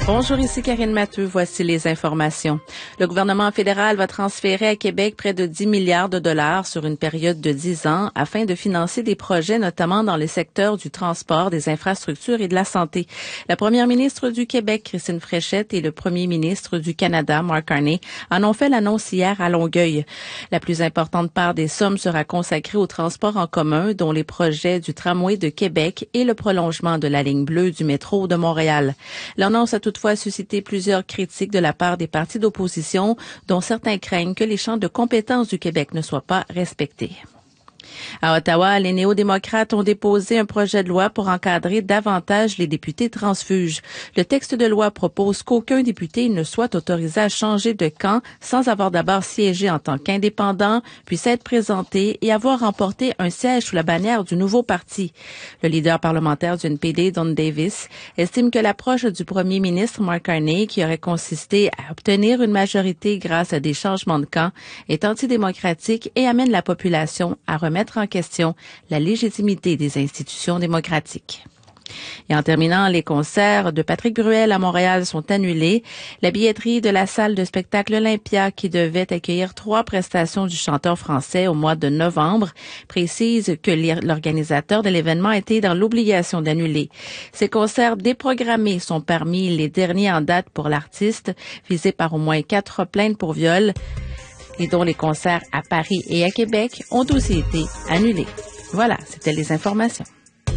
Bonjour, ici Karine Matheux. Voici les informations. Le gouvernement fédéral va transférer à Québec près de 10 milliards de dollars sur une période de 10 ans afin de financer des projets notamment dans les secteurs du transport, des infrastructures et de la santé. La première ministre du Québec, Christine Fréchette, et le premier ministre du Canada, Mark Carney, en ont fait l'annonce hier à Longueuil. La plus importante part des sommes sera consacrée au transport en commun, dont les projets du tramway de Québec et le prolongement de la ligne bleue du métro de Montréal. L'annonce a toutefois suscité plusieurs critiques de la part des partis d'opposition, dont certains craignent que les champs de compétences du Québec ne soient pas respectés. À Ottawa, les néo-démocrates ont déposé un projet de loi pour encadrer davantage les députés transfuges. Le texte de loi propose qu'aucun député ne soit autorisé à changer de camp sans avoir d'abord siégé en tant qu'indépendant, puisse être présenté et avoir remporté un siège sous la bannière du nouveau parti. Le leader parlementaire du NPD, Don Davis, estime que l'approche du premier ministre Mark Carney, qui aurait consisté à obtenir une majorité grâce à des changements de camp, est antidémocratique et amène la population à remettre en question la légitimité des institutions démocratiques. Et en terminant, les concerts de Patrick Bruel à Montréal sont annulés. La billetterie de la salle de spectacle Olympia, qui devait accueillir 3 prestations du chanteur français au mois de novembre, précise que l'organisateur de l'événement était dans l'obligation d'annuler. Ces concerts déprogrammés sont parmi les derniers en date pour l'artiste, visé par au moins 4 plaintes pour viol, et dont les concerts à Paris et à Québec ont aussi été annulés. Voilà, c'était les informations.